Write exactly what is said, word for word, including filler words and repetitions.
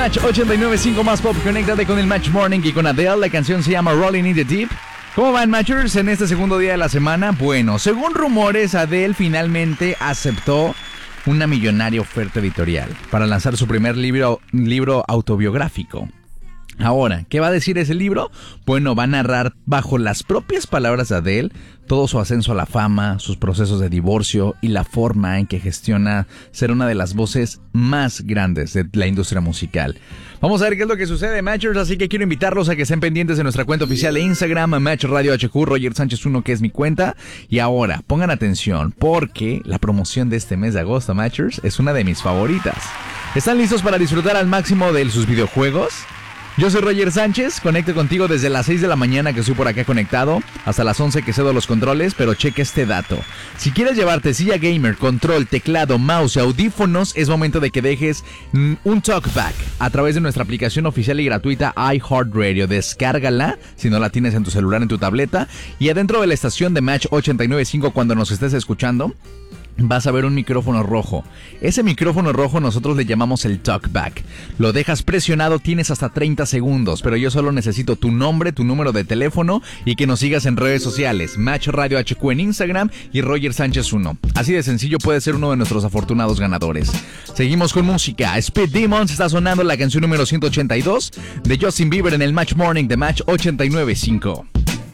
Match ochenta y nueve punto cinco más pop. Conéctate con el Match Morning y con Adele. La canción se llama Rolling in the Deep. ¿Cómo van, Matchers, en este segundo día de la semana? Bueno, según rumores, Adele finalmente aceptó una millonaria oferta editorial para lanzar su primer libro, libro autobiográfico. Ahora, ¿qué va a decir ese libro? Bueno, va a narrar bajo las propias palabras de Adele todo su ascenso a la fama, sus procesos de divorcio y la forma en que gestiona ser una de las voces más grandes de la industria musical. Vamos a ver qué es lo que sucede, Matchers, así que quiero invitarlos a que estén pendientes de nuestra cuenta oficial de Instagram, Match Radio H Q, Roger Sánchez uno, que es mi cuenta. Y ahora, pongan atención, porque la promoción de este mes de agosto, Matchers, es una de mis favoritas. ¿Están listos para disfrutar al máximo de sus videojuegos? Yo soy Roger Sánchez, conecto contigo desde las seis de la mañana que estoy por acá conectado, hasta las once que cedo los controles, pero cheque este dato. Si quieres llevarte silla gamer, control, teclado, mouse y audífonos, es momento de que dejes un talkback a través de nuestra aplicación oficial y gratuita iHeartRadio. Descárgala si no la tienes en tu celular, en tu tableta, y adentro de la estación de Match ochenta y nueve punto cinco cuando nos estés escuchando, vas a ver un micrófono rojo. Ese micrófono rojo nosotros le llamamos el talkback. Lo dejas presionado, tienes hasta treinta segundos, pero yo solo necesito tu nombre, tu número de teléfono y que nos sigas en redes sociales. Match Radio H Q en Instagram y Roger Sánchez uno. Así de sencillo, puedes ser uno de nuestros afortunados ganadores. Seguimos con música. Speed Demons está sonando la canción número ciento ochenta y dos de Justin Bieber en el Match Morning de Match ochenta y nueve punto cinco.